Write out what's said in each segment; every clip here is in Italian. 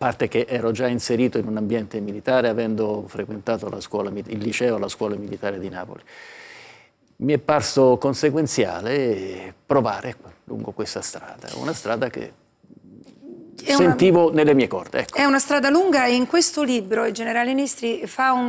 parte che ero già inserito in un ambiente militare avendo frequentato il liceo alla scuola militare di Napoli. Mi è parso conseguenziale provare lungo questa strada, una strada che sentivo nelle mie corde. Ecco. È una strada lunga e in questo libro il generale Nistri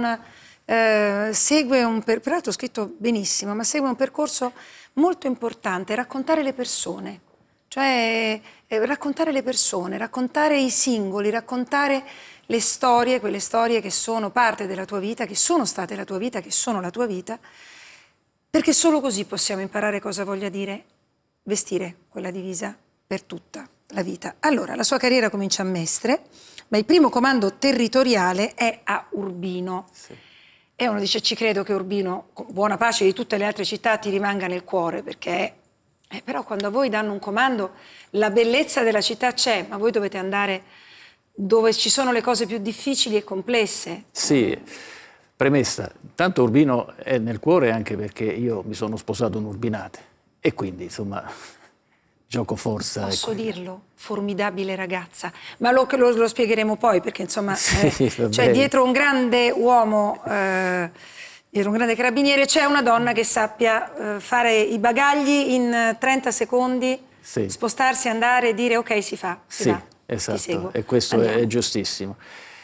segue peraltro scritto benissimo, ma segue un percorso molto importante, raccontare le persone, cioè raccontare le persone, raccontare i singoli, raccontare le storie, quelle storie che sono parte della tua vita, che sono state la tua vita, che sono la tua vita, perché solo così possiamo imparare cosa voglia dire vestire quella divisa per tutta la vita. Allora, la sua carriera comincia a Mestre, ma il primo comando territoriale è a Urbino. Sì. E uno dice, ci credo che Urbino, con buona pace di tutte le altre città, ti rimanga nel cuore, perché però quando a voi danno un comando, la bellezza della città c'è, ma voi dovete andare dove ci sono le cose più difficili e complesse. Sì, premessa, tanto Urbino è nel cuore anche perché io mi sono sposato un urbinate e quindi insomma gioco forza. Posso dirlo? Formidabile ragazza, ma lo spiegheremo poi perché insomma sì, cioè dietro un grande uomo, dietro un grande carabiniere c'è una donna che sappia fare i bagagli in 30 secondi, sì. Spostarsi, andare e dire ok si fa, si va, esatto, ti seguo. E questo Andiamo. è giustissimo.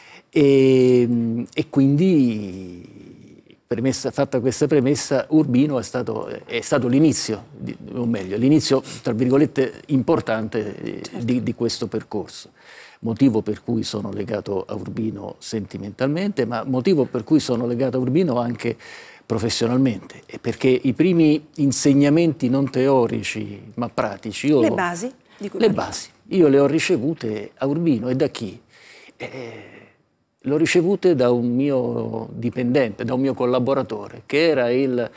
E quindi fatta questa premessa, Urbino è stato l'inizio, o meglio, l'inizio, tra virgolette, importante di questo percorso. Motivo per cui sono legato a Urbino sentimentalmente, ma motivo per cui sono legato a Urbino anche professionalmente, perché i primi insegnamenti non teorici, ma pratici, le basi, io le ho ricevute a Urbino. E da chi? Le ho ricevute da un mio dipendente, da un mio collaboratore, che era il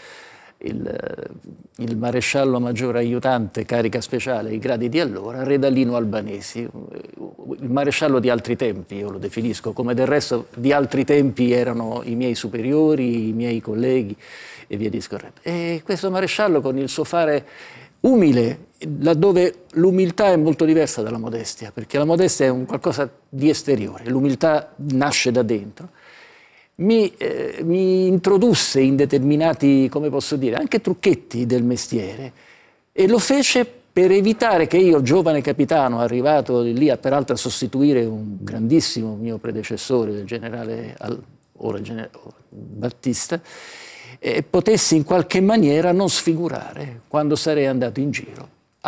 maresciallo maggiore aiutante carica speciale ai gradi di allora, Redalino Albanesi, il maresciallo di altri tempi, io lo definisco, come del resto di altri tempi erano i miei superiori, i miei colleghi e via discorrendo. E questo maresciallo, con il suo fare umile, laddove l'umiltà è molto diversa dalla modestia, perché la modestia è un qualcosa di esteriore, l'umiltà nasce da dentro, mi introdusse in determinati, come posso dire, anche trucchetti del mestiere, e lo fece per evitare che io, giovane capitano, arrivato lì peraltro a sostituire un grandissimo mio predecessore, il generale Battista, potessi in qualche maniera non sfigurare quando sarei andato in giro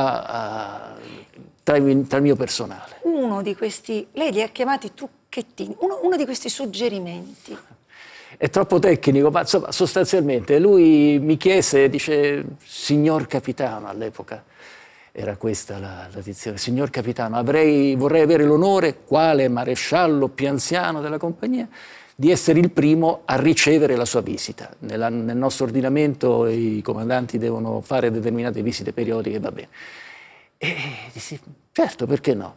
tra il mio personale. Uno di questi, lei li ha chiamati trucchettini, uno di questi suggerimenti. È troppo tecnico, ma insomma, sostanzialmente lui mi chiese, dice, signor capitano, all'epoca era questa la dizione, signor capitano, vorrei avere l'onore, quale maresciallo più anziano della compagnia, di essere il primo a ricevere la sua visita. Nel nostro ordinamento i comandanti devono fare determinate visite periodiche, va bene. E dissi, certo, perché no?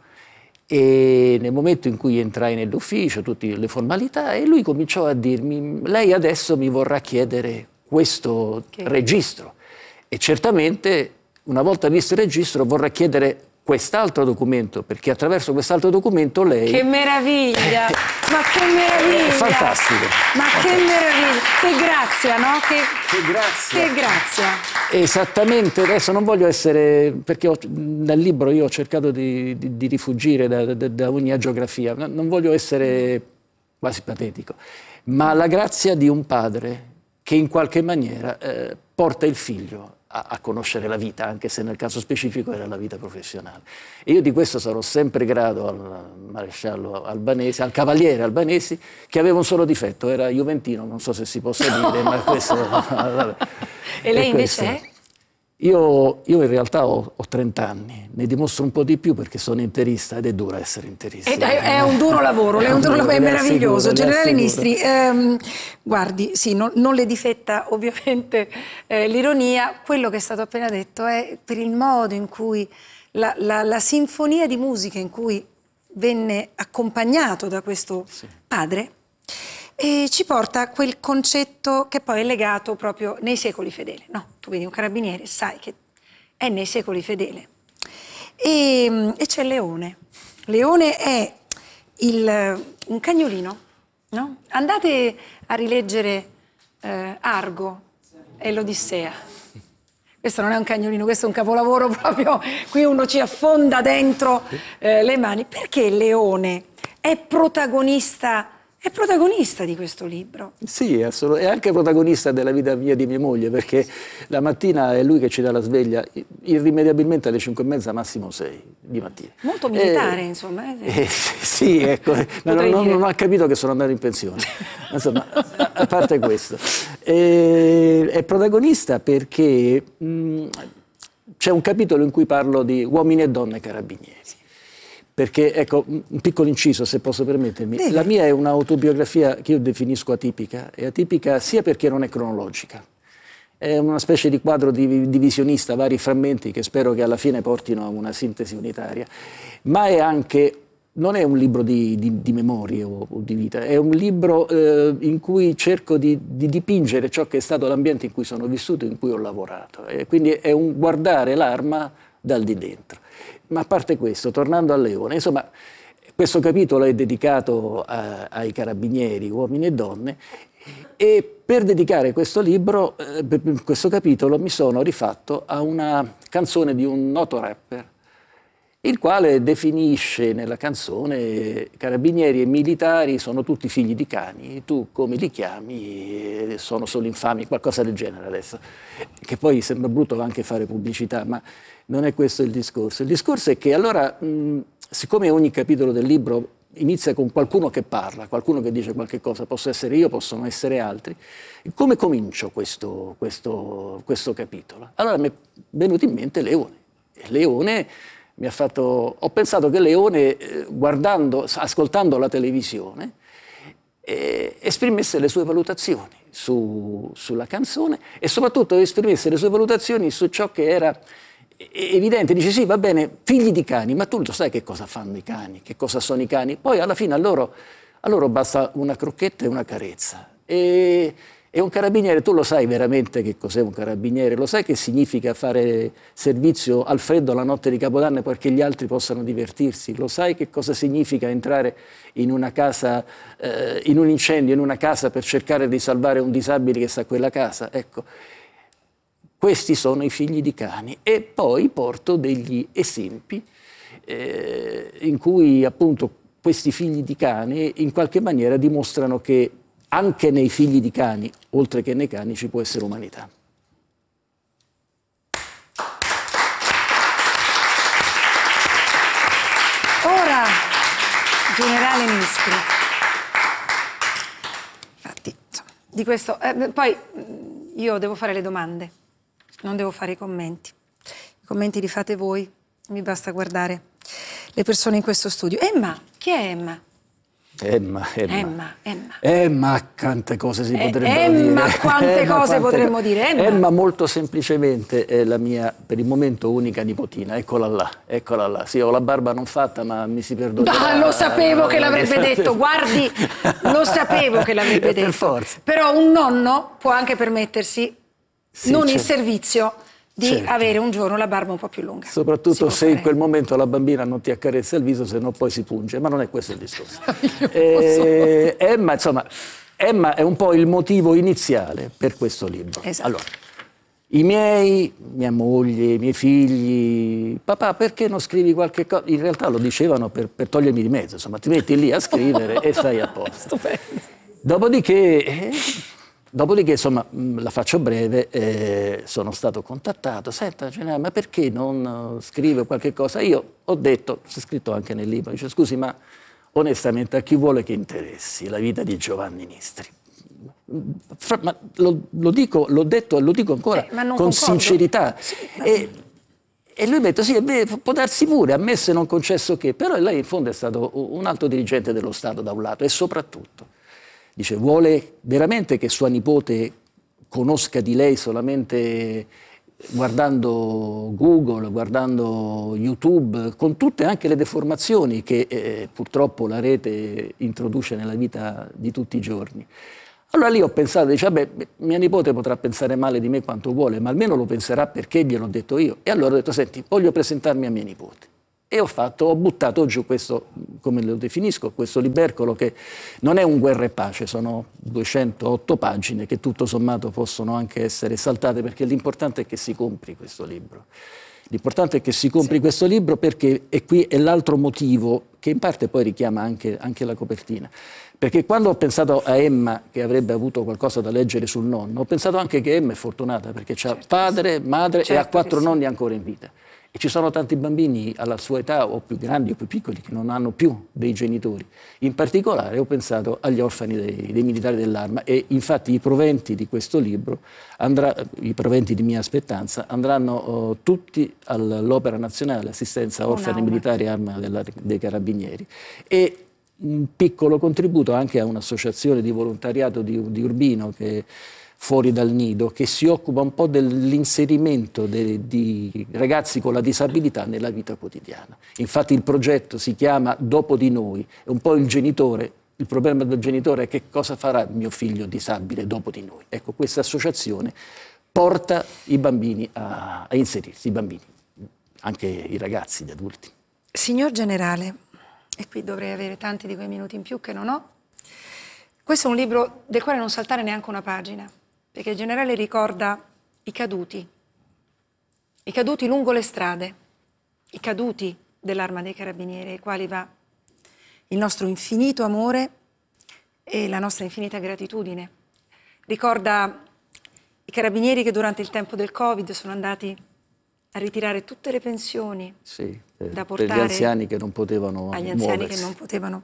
E nel momento in cui entrai nell'ufficio, tutte le formalità, e lui cominciò a dirmi, lei adesso mi vorrà chiedere questo registro. E certamente, una volta visto il registro, vorrà chiedere quest'altro documento, perché attraverso quest'altro documento lei... Che meraviglia! Ma che meraviglia! Fantastico! Ma che meraviglia! Che grazia, no? Che grazia! Che grazia! Esattamente, adesso non voglio essere... perché nel libro io ho cercato di rifuggire da ogni agiografia, non voglio essere quasi patetico, ma la grazia di un padre che in qualche maniera porta il figlio a conoscere la vita, anche se nel caso specifico era la vita professionale. E io di questo sarò sempre grato al maresciallo Albanesi, al cavaliere Albanesi, che aveva un solo difetto, era juventino, non so se si possa dire, ma questo... vabbè. E lei invece è? Io in realtà ho 30 anni, ne dimostro un po' di più perché sono interista ed è dura essere interista. È un duro lavoro, è meraviglioso. Generale Nistri, guardi, sì, non le difetta ovviamente l'ironia, quello che è stato appena detto è per il modo in cui la sinfonia di musica in cui venne accompagnato da questo padre e ci porta a quel concetto che poi è legato proprio nei secoli fedele. No, tu vedi un carabiniere, sai che è nei secoli fedele. E c'è Leone. Leone è un cagnolino, no? Andate a rileggere Argo e l'Odissea. Questo non è un cagnolino, questo è un capolavoro proprio, qui uno ci affonda dentro le mani. Perché il leone è protagonista di questo libro? Sì, è anche protagonista della vita mia e di mia moglie, perché la mattina è lui che ci dà la sveglia, irrimediabilmente alle 5:30, massimo 6 di mattina. Molto militare, insomma. Sì, ecco, non ha capito che sono andato in pensione. Insomma, a parte questo. È protagonista perché c'è un capitolo in cui parlo di uomini e donne carabinieri. Perché, ecco, un piccolo inciso, se posso permettermi, la mia è un'autobiografia che io definisco atipica, è atipica sia perché non è cronologica, è una specie di quadro divisionista, vari frammenti che spero che alla fine portino a una sintesi unitaria, ma è anche, non è un libro di memorie o di vita, è un libro in cui cerco di dipingere ciò che è stato l'ambiente in cui sono vissuto, in cui ho lavorato, e quindi è un guardare l'arma dal di dentro. Ma a parte questo, tornando al leone, insomma, questo capitolo è dedicato ai carabinieri, uomini e donne, e per dedicare questo libro, questo capitolo, mi sono rifatto a una canzone di un noto rapper, il quale definisce nella canzone carabinieri e militari sono tutti figli di cani, tu come li chiami? Sono solo infami, qualcosa del genere adesso, che poi sembra brutto anche fare pubblicità, ma non è questo il discorso. Il discorso è che allora, siccome ogni capitolo del libro inizia con qualcuno che parla, qualcuno che dice qualche cosa, posso essere io, possono essere altri, come comincio questo capitolo? Allora mi è venuto in mente Leone. Leone mi ha fatto, ho pensato che Leone, ascoltando la televisione, esprimesse le sue valutazioni sulla canzone e soprattutto esprimesse le sue valutazioni su ciò che era evidente. Dice sì, va bene, figli di cani, ma tu lo sai che cosa fanno i cani, che cosa sono i cani? Poi alla fine a loro basta una crocchetta e una carezza. E un carabiniere, tu lo sai veramente che cos'è un carabiniere? Lo sai che significa fare servizio al freddo la notte di Capodanno perché gli altri possano divertirsi? Lo sai che cosa significa entrare in una casa, in un incendio, in una casa per cercare di salvare un disabile che sta a quella casa? Ecco, questi sono i figli di cani. E poi porto degli esempi in cui appunto questi figli di cani in qualche maniera dimostrano che anche nei figli di cani, oltre che nei cani, ci può essere umanità. Ora, generale Nistri, infatti, insomma, di questo, poi io devo fare le domande, non devo fare i commenti. I commenti li fate voi, mi basta guardare le persone in questo studio. Emma, chi è Emma? Emma, quante cose si potrebbero dire. Emma, quante cose potremmo dire. Emma molto semplicemente è la mia, per il momento, unica nipotina. Eccola là. Sì, ho la barba non fatta, ma mi si perdonerà. Lo sapevo che l'avrebbe detto, guardi, lo sapevo che l'avrebbe detto. Per forza. Però un nonno può anche permettersi, non certo. in servizio, di certo. avere un giorno la barba un po' più lunga. Soprattutto se in quel momento la bambina non ti accarezza il viso, se no poi si punge, ma non è questo il discorso. Emma, insomma, Emma è un po' il motivo iniziale per questo libro. Esatto. Allora, mia moglie, i miei figli, papà perché non scrivi qualche cosa? In realtà lo dicevano per togliermi di mezzo, insomma, ti metti lì a scrivere e stai a posto. Dopodiché, insomma, la faccio breve, sono stato contattato, senta, ma perché non scrive qualche cosa? Io ho detto, c'è scritto anche nel libro, dice scusi, ma onestamente a chi vuole che interessi la vita di Giovanni Nistri? Ma l'ho detto e lo dico ancora con concordo. Sincerità. Sì, e lui mi ha detto, sì, può darsi pure, a me se non concesso che, però lei in fondo è stato un alto dirigente dello Stato da un lato e soprattutto, dice, vuole veramente che sua nipote conosca di lei solamente guardando Google, guardando YouTube, con tutte anche le deformazioni che purtroppo la rete introduce nella vita di tutti i giorni. Allora lì ho pensato, dice, vabbè, mia nipote potrà pensare male di me quanto vuole, ma almeno lo penserà perché gliel'ho detto io. E allora ho detto, senti, voglio presentarmi a mia nipote. E ho buttato giù questo, come lo definisco, questo libercolo che non è un Guerra e Pace, sono 208 pagine che tutto sommato possono anche essere saltate, perché l'importante è che si compri questo libro. L'importante è che si compri questo libro, perché e qui è l'altro motivo che in parte poi richiama anche la copertina. Perché quando ho pensato a Emma che avrebbe avuto qualcosa da leggere sul nonno, ho pensato anche che Emma è fortunata perché ha padre, madre e ha 4 nonni ancora in vita. E ci sono tanti bambini alla sua età, o più grandi o più piccoli, che non hanno più dei genitori. In particolare ho pensato agli orfani dei militari dell'Arma, e infatti i proventi di questo libro, i proventi di Mia Spettanza, andranno tutti all'Opera Nazionale Assistenza Orfani Militari Arma dei Carabinieri. E un piccolo contributo anche a un'associazione di volontariato di Urbino, che Fuori dal Nido, che si occupa un po' dell'inserimento di ragazzi con la disabilità nella vita quotidiana. Infatti il progetto si chiama Dopo di noi, è un po' il problema del genitore è: che cosa farà mio figlio disabile dopo di noi? Ecco, questa associazione porta i bambini a inserirsi, i bambini, anche i ragazzi, gli adulti. Signor Generale, e qui dovrei avere tanti di quei minuti in più che non ho, questo è un libro del quale non saltare neanche una pagina, perché il generale ricorda i caduti lungo le strade, i caduti dell'Arma dei Carabinieri, ai quali va il nostro infinito amore e la nostra infinita gratitudine. Ricorda i carabinieri che durante il tempo del Covid sono andati a ritirare tutte le pensioni da portare per gli anziani che non potevano agli anziani che non potevano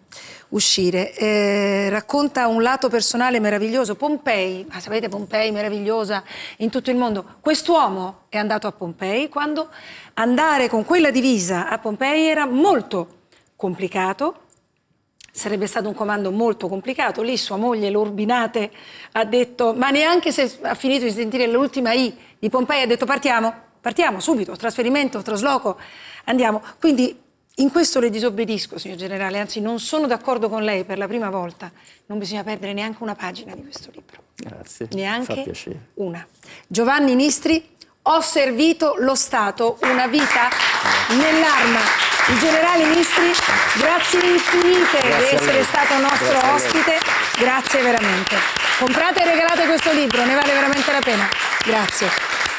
uscire. Racconta un lato personale meraviglioso. Pompei, sapete, Pompei meravigliosa in tutto il mondo. Quest'uomo è andato a Pompei quando andare con quella divisa a Pompei era molto complicato. Sarebbe stato un comando molto complicato. Lì sua moglie, l'Urbinate, ha detto, ma neanche se ha finito di sentire l'ultima I di Pompei, ha detto partiamo subito, trasferimento, trasloco, andiamo. Quindi in questo le disobbedisco, signor Generale, anzi non sono d'accordo con lei per la prima volta. Non bisogna perdere neanche una pagina di questo libro. Grazie, neanche fa piacere. Una. Giovanni Nistri, Ho servito lo Stato, una vita nell'Arma. Il generale Nistri, grazie infinite di essere stato nostro ospite, grazie veramente. Comprate e regalate questo libro, ne vale veramente la pena. Grazie.